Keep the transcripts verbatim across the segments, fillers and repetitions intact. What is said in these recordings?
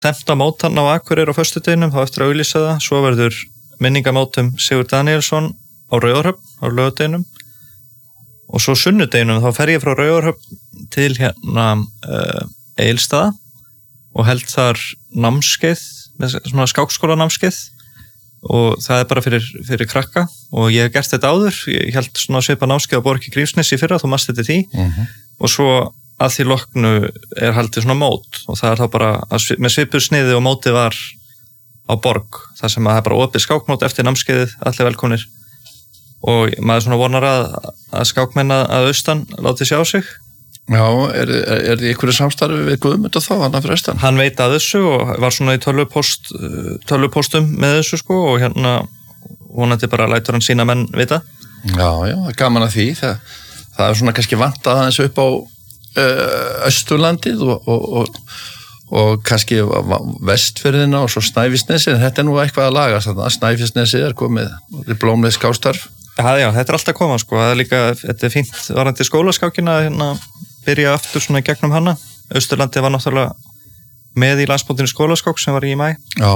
stefnt á mót hann á Akureyri á föstudeginum, þá eftir að auglýsa það, svo verður minningamót um Sigurð Daníelsson á Raufarhöfn á laugardeginum og svo sunnudeginum þá fer ég frá Raufarhöfn til hérna uh, Egilsstaða og held þar námskeið, svona skákskóla námskeið og það er bara fyrir, fyrir krakka og ég hef gert þetta áður, ég held svona svipa námskeið á Borg í Grímsnesi í fyrra, þú mast þetta því uh-huh. og svo að því loknu er haldið svona mót og það er þá bara svip, með svipuð sniði og mótið var á Borg, þar sem að það er bara opið skákmót eftir námskeiðið, allir velkomnir og maður svona vonar að, að skákmenn að austan láti sjá sig. Já, er, er, er þið einhverju samstarfi við Guðmund og þá, hann að fyrir austan? Hann veit að þessu og var svona í tölvupost, tölvupostum með þessu sko og hérna vonandi bara lætur hann sína menn vita. Já, já, gaman að því, það, það er svona kannski vantað aðeins upp á uh, Austurlandið og, og, og, og kannski Vestfirðina og svo Snæfellsnesið, en þetta er nú eitthvað að laga, þannig að Snæfellsnesið er komið, blómleið skástarf. Já, já, þetta er alltaf koma sko, það er líka, þetta er fínt varandi skólaskákina að hérna byrja aftur svona gegnum hana. Austurlandið var náttúrulega með í landsmótinu skólaskák sem var í mæ. Já.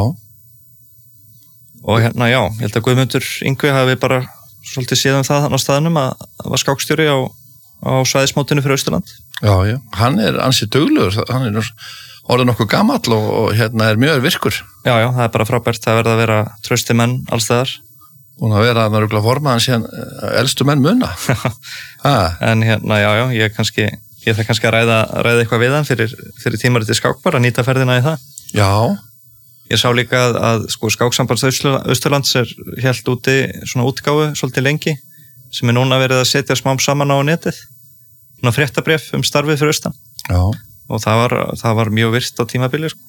Og hérna, já, ég held að Guðmundur Yngvi hafi bara svolítið séð um það hann á staðnum að var skákstjóri á, á svæðismótinu fyrir Austurland. Já, já, hann er ansið duglegur, hann er orðið nokkuð gamall og, og hérna er mjög virkur. Já, já, það er bara frábært að verða að vera trausti menn allstaðar. Hún að vera að maður formaðan síðan elstu menn munna. En hérna, já, já, ég kannski, ég þarf kannski að ræða, ræða eitthvað við hann fyrir, fyrir tímaritið skák bara, nýta ferðina í það. Já. Ég sá líka að, að sko, skáksambands Austurlands er helt úti svona útgáfu svolítið lengi, sem er núna verið að setja smám saman á netið, svona fréttabréf um starfið fyrir austan. Já. Og það var, það var mjög virt á tímabili, sko.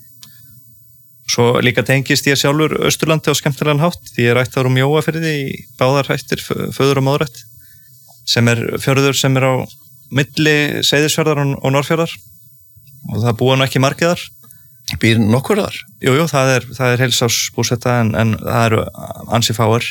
Svo líka tengist ég sjálfur Austurlandi á skemmtilegan hátt. Ég er ættaður um Mjóafirði í báðar hættir, föður og móðurætt, sem er fjörður sem er á milli Seyðisfjarðar og Norðfjarðar og það búa nú ekki margir þar. Býr nokkur þar? Jú, jú, það er, það er heilsás búsetta en, en það eru ansi fáir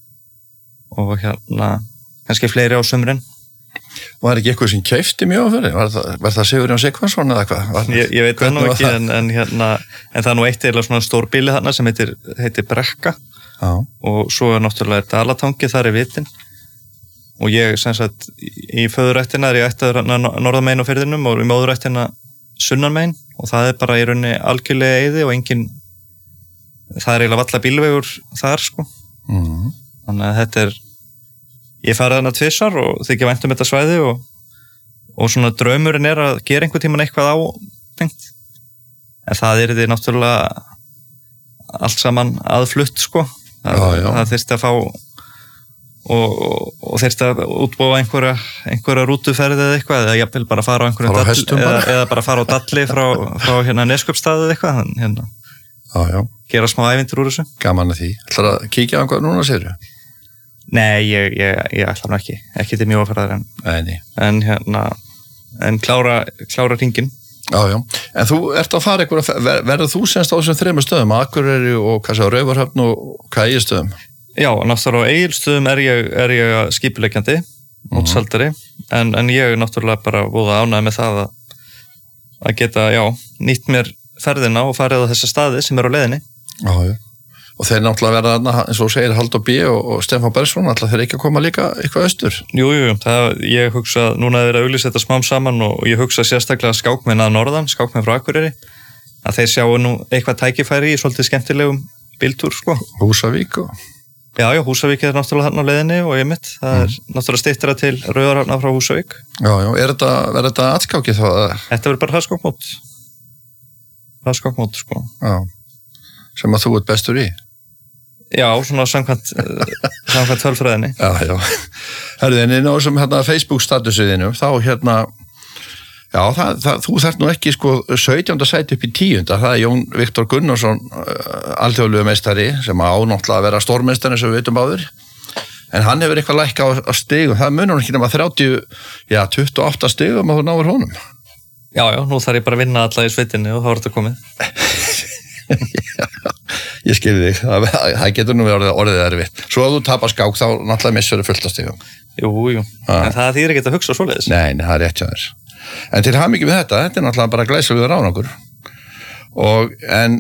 og hérna kannski fleiri á sumrin. Var ekki eitthvað sem keypti Mjóafirði? Var það, var það Sigurjón Sigvansson eða eitthvað? Var, ég, ég veit það nú ekki en, en, hérna, en það er nú eitt eða svona stór bíli þarna sem heitir, heitir Brekka. Já. Og svo er náttúrulega Dalatangi, þar er vitin og ég sem sagt í föðurættina er ég ættaður norðamein á firðinum og í móðurættina sunnanmein og það er bara í rauninni algjörlega eyði og engin það er eiginlega valla bílvegur þar sko. Mm. Þannig að þetta er ég farið þarna tvisar og þykja vænt um þetta svæði og, og svona draumurinn er að gera einhvern tímann eitthvað á tengt. En það er því náttúrulega allt saman aðflutt sko. Það, já, já. það þyrfti að fá og, og, og þyrfti að útbúa einhverja, einhverja rútuferði eða eitthvað eða jafnvel bara fara á einhverjum fara á dalli, eða, eða bara fara á dalli frá, frá hérna Neskupstað eða eitthvað hérna. Já, já. Gera smá ævintur úr þessu. Gaman að því. Ætlar að kíkja á einhvað núna, segirðu? Nei, ég, ég, ég ætla nú ekki, ekki til Mjóafirðar en, Nei, en hérna, en klára, klára hringinn. Já, já, en þú ert að fara einhverja, ver, verður þú semst á þessum þremur stöðum, Akureyri og hvað sé á Raufarhöfn og hvað Egilsstöðum? Já, náttúrulega á Egilsstöðum er ég, er ég skipuleggjandi, mótshaldari, mm. en, en ég er náttúrulega bara voða ánægð með það að, að geta, já, nýtt mér ferðina og farið á þessa staði sem er á leiðinni. Já, já. Og þeir náttúrulega verða þarna, eins og segir Halldór B. og, og Stefán Bergsson, alltaf þeir ekki að koma líka eitthvað austur. Jú, jú, það, ég hugsa, núna er verið að auglýsa þetta smám saman og ég hugsa sérstaklega skákmenn að norðan, skákmenn frá Akureyri, að þeir sjáu nú eitthvað tækifæri í svolítið skemmtilegum bíltúr, sko. Húsavík og... Já, já, Húsavík er náttúrulega þarna á leiðinni og ég mitt, það mm. er náttúrulega styttra til Raufarhafna frá Húsavík. Já, já, er þetta, er þetta atskákið þá? Þetta verður bara hraðskákmót. Hraðskákmót, sko. Já, sem að þú ert bestur í. Já, svona samkvæmt, samkvæmt tölfræðinni. Já, já. Herðu, en inn á þessum hérna, Facebook-statusiðinu, þá hérna, já, það, það, þú þarf nú ekki sko sautjánda sæti upp í tíunda, það er Jón Viktor Gunnarsson, uh, alþjóðlegu meistari, sem á náttúrulega að vera stórmeistari sem við veitum áður, en hann hefur eitthvað lækka á, á stigum, það munur ekki nema þrjátíu, já, tuttugu og átta stigum að þú náður honum. Já, já, nú þarf ég bara að vinna alla í sveitinni og þá er þetta komið. Já, ég skilði þig, það, það getur nú verið orðið erfitt. Svo að þú tapar skák þá náttúrulega missur þau fullt af stigum. Jú, jú, ah. en það þýðir ekki að hugsa svoleiðis. Nei, nei, það er rétt hjá þér. En til hamingju með þetta, þetta er náttúrulega bara glæsilegur árangur. og en